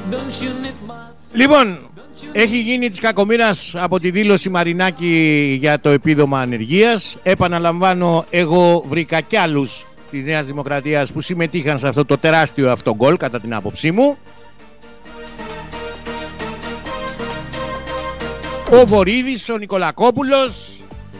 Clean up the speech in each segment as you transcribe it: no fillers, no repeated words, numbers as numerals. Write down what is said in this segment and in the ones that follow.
Λοιπόν, έχει γίνει της κακομοίρας από τη δήλωση Μαρινάκη για το επίδομα ανεργίας. Επαναλαμβάνω, εγώ βρήκα κι άλλους της Νέας Δημοκρατίας που συμμετείχαν σε αυτό το τεράστιο αυτογκόλ, κατά την άποψή μου. Ο Βορίδης, ο Νικολακόπουλος.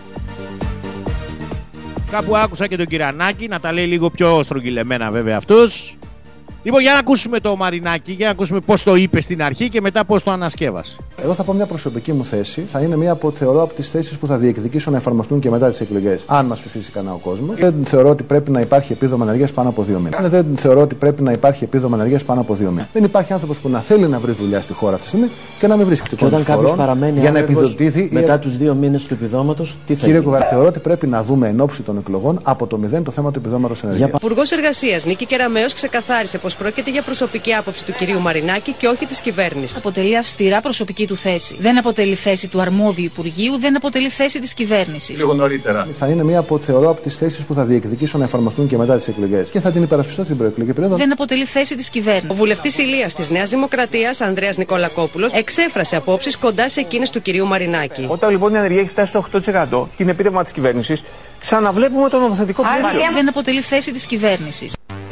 Κάπου άκουσα και τον Κυρανάκη να τα λέει λίγο πιο στρογγυλεμένα βέβαια αυτός. Λοιπόν, για να ακούσουμε το Μαρινάκη, για να ακούσουμε πώς το είπε στην αρχή και μετά πώς το ανασκεύασε. Εγώ θα πω μια προσωπική μου θέση. Θα είναι μια θεωρώ από τις θέσεις που θα διεκδικήσω να εφαρμοστούν και μετά τις εκλογές. Αν μας ψηφίσει κανένα ο κόσμος. Δεν θεωρώ ότι πρέπει να υπάρχει επίδομα ανεργίας πάνω από 2 μήνες. Δεν θεωρώ ότι πρέπει να υπάρχει επίδομα ανεργίας πάνω από 2 μήνες. Δεν υπάρχει άνθρωπος που να θέλει να βρει δουλειά στη χώρα αυτή τη στιγμή και να μην βρίσκεται. Και όταν κάποιος παραμένει για να επιδοτηθεί μετά τους 2 μήνες του επιδόματος, τι θα γίνει. Κύριε Κουβαρά, θεωρώ ότι πρέπει να δούμε εν ώψη των εκλογών από το 0 το θέμα του επιδόματος ανεργίας. Ο Υπουργός Εργασίας Νίκη Κεραμέως ξεκαθάρισε πως πρόκειται για προσωπική άποψη του κυρίου Μαρινάκη και όχι της κυβέρνησης. Αποτελεί αυστηρά προσωπική του θέση. Δεν αποτελεί θέση του αρμόδιου Υπουργείου, δεν αποτελεί θέση της κυβέρνησης. Λίγο νωρίτερα. Θα είναι μια θεωρώ από τις θέσεις που θα διεκδικήσω να εφαρμοστούν και μετά τις εκλογές. Και θα την υπερασπιστώ στην προεκλογική περίοδο. Δεν αποτελεί θέση της κυβέρνησης. Ο βουλευτής Ηλίας της Νέας Δημοκρατίας, Ανδρέας Νικολακόπουλος, εξέφρασε απόψεις κοντά σε εκείνες του κυρίου Μαρινάκη. Όταν λοιπόν η ανεργία έχει φτάσει στο 8% και είναι επίτευγμα της κυβέρνησης, ξαναβλέπουμε το νομοθετικό πλαίσιο. Δεν αποτελεί θέση της κυβέρνησης.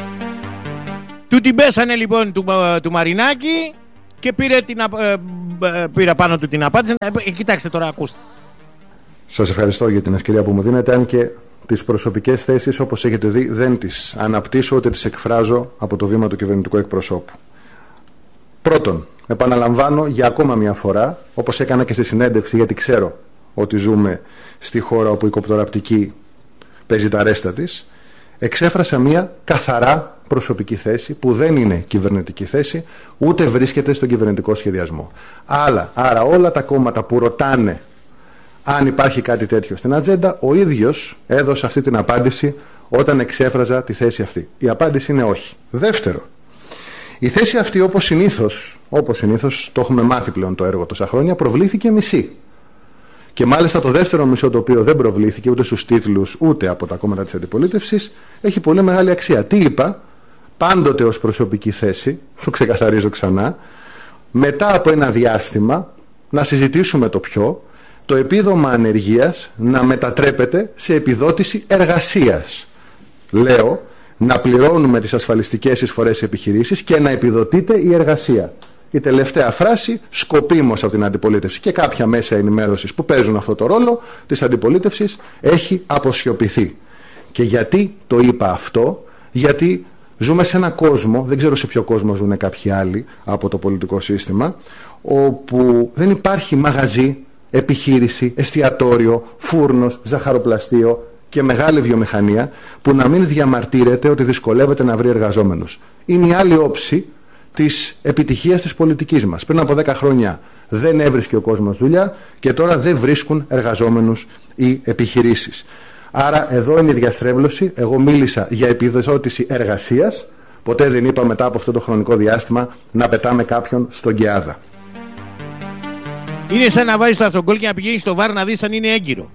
Του την πέσανε λοιπόν του Μαρινάκη και πήρε πάνω του την απάντηση. Κοιτάξτε τώρα, ακούστε. Σας ευχαριστώ για την ευκαιρία που μου δίνετε, αν και τις προσωπικές θέσεις, όπως έχετε δει, δεν τις αναπτύσσω ούτε τις εκφράζω από το βήμα του κυβερνητικού εκπροσώπου. Πρώτον, επαναλαμβάνω για ακόμα μια φορά, όπως έκανα και στη συνέντευξη, γιατί ξέρω ότι ζούμε στη χώρα όπου η κοπτοραπτική παίζει τα ρέστα της, εξέφρασα μια καθαρά προσωπική θέση που δεν είναι κυβερνητική θέση, ούτε βρίσκεται στον κυβερνητικό σχεδιασμό. Άρα όλα τα κόμματα που ρωτάνε αν υπάρχει κάτι τέτοιο στην ατζέντα, ο ίδιος έδωσε αυτή την απάντηση όταν εξέφραζα τη θέση αυτή. Η απάντηση είναι όχι. Δεύτερο, η θέση αυτή όπως συνήθως, το έχουμε μάθει πλέον το έργο τόσα χρόνια, προβλήθηκε μισή. Και μάλιστα το δεύτερο μισό, το οποίο δεν προβλήθηκε ούτε στους τίτλους ούτε από τα κόμματα της αντιπολίτευσης, έχει πολύ μεγάλη αξία. Τι είπα? Πάντοτε ως προσωπική θέση, σου ξεκαθαρίζω ξανά, μετά από ένα διάστημα να συζητήσουμε το επίδομα ανεργίας να μετατρέπεται σε επιδότηση εργασίας. Λέω να πληρώνουμε τις ασφαλιστικές εισφορές επιχειρήσεις και να επιδοτείται η εργασία. Η τελευταία φράση σκοπίμως από την αντιπολίτευση και κάποια μέσα ενημέρωσης που παίζουν αυτό το ρόλο της αντιπολίτευσης έχει αποσιωπηθεί. Και γιατί το είπα αυτό? Γιατί ζούμε σε ένα κόσμο, δεν ξέρω σε ποιο κόσμο ζουν κάποιοι άλλοι από το πολιτικό σύστημα, όπου δεν υπάρχει μαγαζί, επιχείρηση, εστιατόριο, φούρνος, ζαχαροπλαστείο και μεγάλη βιομηχανία που να μην διαμαρτύρεται ότι δυσκολεύεται να βρει εργαζόμενους. Είναι η άλλη όψη της επιτυχίας της πολιτικής μας. Πριν από 10 χρόνια δεν έβρισκε ο κόσμος δουλειά και τώρα δεν βρίσκουν εργαζόμενους οι επιχειρήσεις. Άρα εδώ είναι η διαστρέβλωση. Εγώ μίλησα για επιδότηση εργασίας. Ποτέ δεν είπα μετά από αυτό το χρονικό διάστημα να πετάμε κάποιον στον Κεάδα. Είναι σαν να βάζεις το αυτογκόλ και να πηγαίνεις στο βάρ να δεις αν είναι έγκυρο.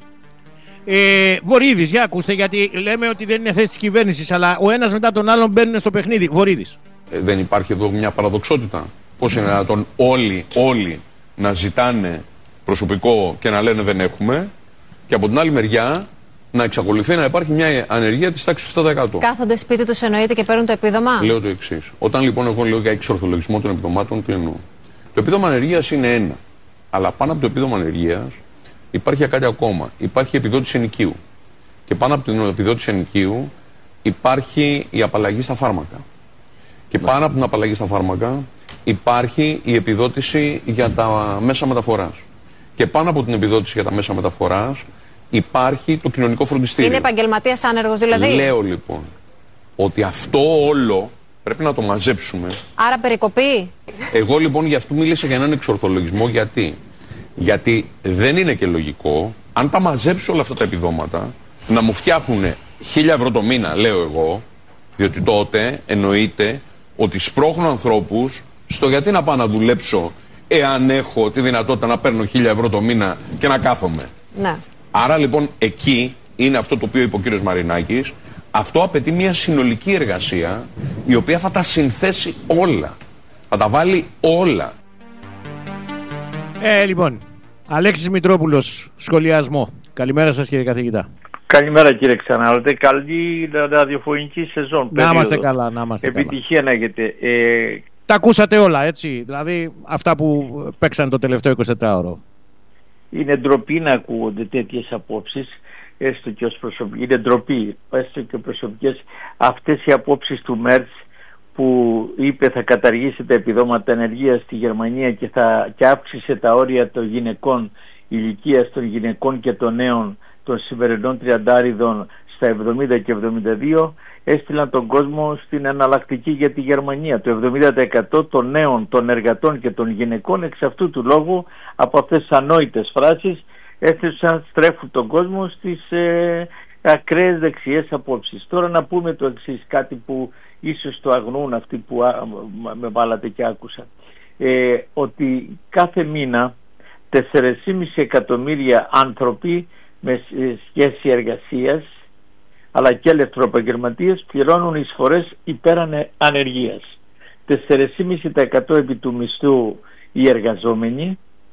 Βορίδης, για ακούστε, γιατί λέμε ότι δεν είναι θέση της κυβέρνησης, αλλά ο ένας μετά τον άλλον μπαίνουν στο παιχνίδι. Βορίδης. Δεν υπάρχει εδώ μια παραδοξότητα? Πώς είναι δυνατόν όλοι να ζητάνε προσωπικό και να λένε δεν έχουμε, και από την άλλη μεριά να εξακολουθεί να υπάρχει μια ανεργία της τάξης του 7%. Κάθονται σπίτι τους εννοείται και παίρνουν το επίδομα. Λέω το εξής. Όταν λοιπόν εγώ λέω για εξορθολογισμό των επιδομάτων, τι εννοώ? Το επίδομα ανεργίας είναι ένα. Αλλά πάνω από το επίδομα ανεργίας υπάρχει κάτι ακόμα. Υπάρχει επιδότηση ενοικίου. Και πάνω από την επιδότηση ενοικίου υπάρχει η απαλλαγή στα φάρμακα. Και πάνω από την απαλλαγή στα φάρμακα υπάρχει η επιδότηση για τα μέσα μεταφοράς. Και πάνω από την επιδότηση για τα μέσα μεταφοράς υπάρχει το κοινωνικό φροντιστήριο. Είναι επαγγελματίας άνεργος δηλαδή? Λέω λοιπόν ότι αυτό όλο πρέπει να το μαζέψουμε. Άρα περικοπή? Εγώ λοιπόν γι' αυτό μίλησα για έναν εξορθολογισμό. Γιατί δεν είναι και λογικό, αν τα μαζέψω όλα αυτά τα επιδόματα, να μου φτιάχνουν 1.000 ευρώ το μήνα, λέω εγώ, διότι τότε εννοείται ότι σπρώχνω ανθρώπους στο γιατί να πάω να δουλέψω εάν έχω τη δυνατότητα να παίρνω 1.000 ευρώ το μήνα και να κάθομαι. Ναι. Άρα λοιπόν εκεί είναι αυτό το οποίο είπε ο κύριος Μαρινάκης. Αυτό απαιτεί μια συνολική εργασία η οποία θα τα συνθέσει όλα. Θα τα βάλει όλα. Λοιπόν, Αλέξης Μητρόπουλος, σχολιασμό. Καλημέρα σας κύριε καθηγητά. Καλημέρα κύριε Ξανάρατε, καλή ραδιοφωνική σεζόν. Να είμαστε καλά, να είμαστε καλά. Επιτυχία να έχετε. Τα ακούσατε όλα, έτσι, δηλαδή αυτά που παίξαν το τελευταίο 24ωρο. Είναι ντροπή να ακούγονται τέτοιες απόψεις, έστω και ως προσωπικές. Είναι ντροπή, έστω και προσωπικές, αυτές οι απόψεις του Μέρτς που είπε θα καταργήσει τα επιδόματα ενεργείας στη Γερμανία και αύξησε τα όρια των γυναικών, ηλικίας των γυναικών και των νέων των σημερινών τριαντάριδων στα 70 και 72, έστειλαν τον κόσμο στην εναλλακτική για τη Γερμανία. Το 70% των νέων, των εργατών και των γυναικών εξ αυτού του λόγου από αυτές τις ανόητες φράσεις έθεσαν, στρέφουν τον κόσμο στις ακραίες δεξιές απόψεις. Τώρα να πούμε το εξής, κάτι που ίσως το αγνοούν αυτοί που με βάλατε και άκουσα, ότι κάθε μήνα 4,5 εκατομμύρια άνθρωποι με σχέση εργασίας αλλά και ελευθεροεπαγγελματίες πληρώνουν εισφορές υπέρ ανεργίας. 4,5% επί του μισθού οι εργαζόμενοι,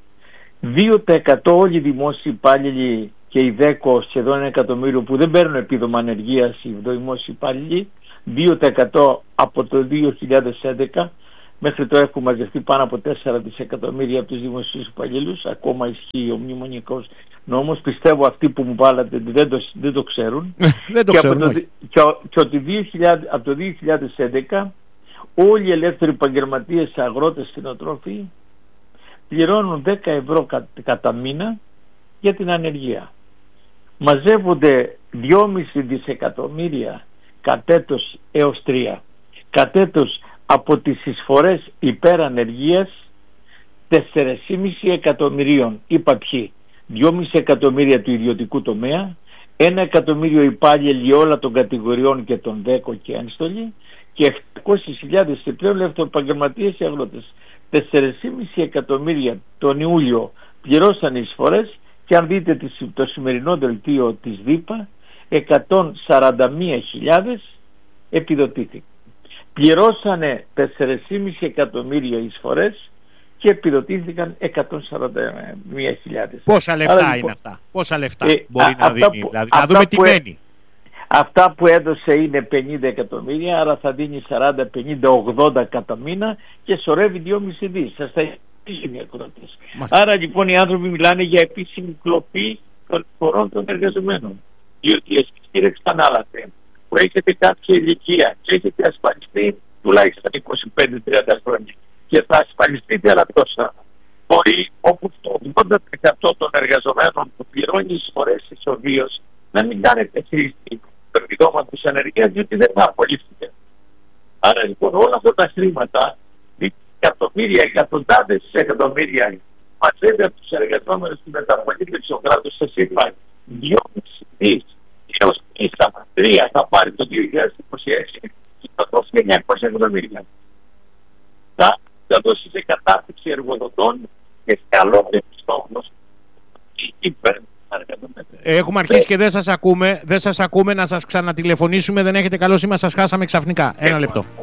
2% όλοι οι δημόσιοι υπάλληλοι και οι 10 σχεδόν 1 εκατομμύριο που δεν παίρνουν επίδομα ανεργίας οι δημόσιοι υπάλληλοι, 2% από το 2011 μέχρι τώρα έχουν μαζευτεί πάνω από 4 δισεκατομμύρια από τους δημοσίους υπαλλήλους. Ακόμα ισχύει ο μνημονιακός νόμος. Πιστεύω αυτοί που μου βάλατε δεν το ξέρουν. Δεν το ξέρουν. Και ότι από το 2011 όλοι οι ελεύθεροι επαγγελματίες, αγρότες, κτηνοτρόφοι πληρώνουν 10 ευρώ κατά μήνα για την ανεργία. Μαζεύονται 2,5 δισεκατομμύρια κατέτος έως 3. Κατέτος από τις εισφορές υπέρ ανεργίας 4,5 εκατομμυρίων. Είπα ποιοι. 2,5 εκατομμύρια του ιδιωτικού τομέα, 1 εκατομμύριο υπάλληλοι όλα των κατηγοριών και των 10 και ένστολοι και 700.000 πλέον ελευθεροεπαγγελματίες και αγρότες. 4,5 εκατομμύρια τον Ιούλιο πληρώσαν εισφορές και αν δείτε το σημερινό δελτίο της ΔΥΠΑ 141.000 επιδοτήθηκαν. Πληρώσανε 4,5 εκατομμύρια εισφορές και επιδοτήθηκαν 141.000. Πόσα λεφτά είναι αυτά? Πόσα λεφτά μπορεί να δίνει? Δηλαδή, να δούμε τι μένει. Αυτά που έδωσε είναι 50 εκατομμύρια, άρα θα δίνει 40, 50, 80 κατά μήνα και σωρεύει 2,5 δις. Σας τα οι ακρότες. Άρα λοιπόν οι άνθρωποι μιλάνε για επίσημη κλοπή των εισφορών των εργαζομένων. Διότι εσείς κύριε Ξανάλατε, που έχετε κάποια ηλικία και έχετε ασφαλιστεί τουλάχιστον 25-30 χρόνια και θα ασφαλιστείτε άλλα τόσα, μπορεί όπου το 80% των εργαζομένων που πληρώνει εισφορές ισοβίως να μην κάνετε χρήση του επιδόματος ανεργίας διότι δεν θα απολύθετε. Άρα λοιπόν όλα αυτά τα χρήματα, εκατομμύρια, εκατοντάδες εκατομμύρια μαζεύει από τους εργαζόμενους στην μεταπολίτευση ο κράτος. Σας είπα 2,5 δις έως 3 θα πάρει το 2026 και θα δώσει 900 εκατομμύρια. Θα δώσει σε κατάρτιση εργοδοτών και καλό επιστόμος υπέρ. Έχουμε αρχίσει και δεν σας ακούμε. Δεν σας ακούμε, να σας ξανατηλεφωνήσουμε. Δεν έχετε καλό σήμα, σας χάσαμε ξαφνικά. Ένα λεπτό.